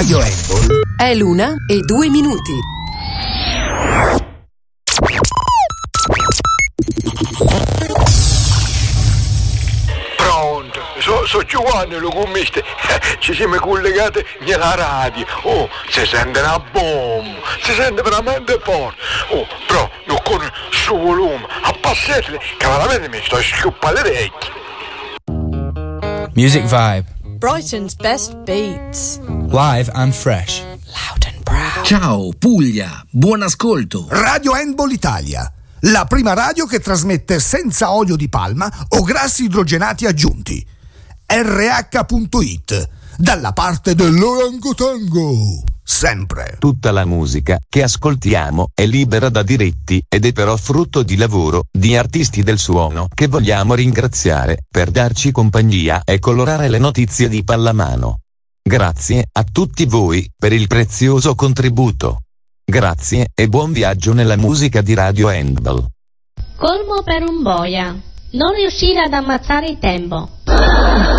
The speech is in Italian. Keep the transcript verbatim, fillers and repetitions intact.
Radio Handball. È l'una e due minuti. Pronto, so, so Giovanni lo commiste, ci siamo collegati nella radio. Oh, si sente una bomba, si sente veramente forte. Oh, però non con su volume, a passerle, che veramente mi sto schiuppando le orecchie. Music Vibe. Brighton's best beats. Live and fresh. Loud and proud. Ciao Puglia, buon ascolto. Radio Handball Italia, la prima radio che trasmette senza olio di palma o grassi idrogenati aggiunti. erre acca punto it, dalla parte dell'orangotango, sempre. Tutta la musica che ascoltiamo è libera da diritti ed è però frutto di lavoro di artisti del suono che vogliamo ringraziare per darci compagnia e colorare le notizie di pallamano. Grazie a tutti voi per il prezioso contributo. Grazie e buon viaggio nella musica di Radio Handball. Colmo per un boia. Non riuscire ad ammazzare il tempo.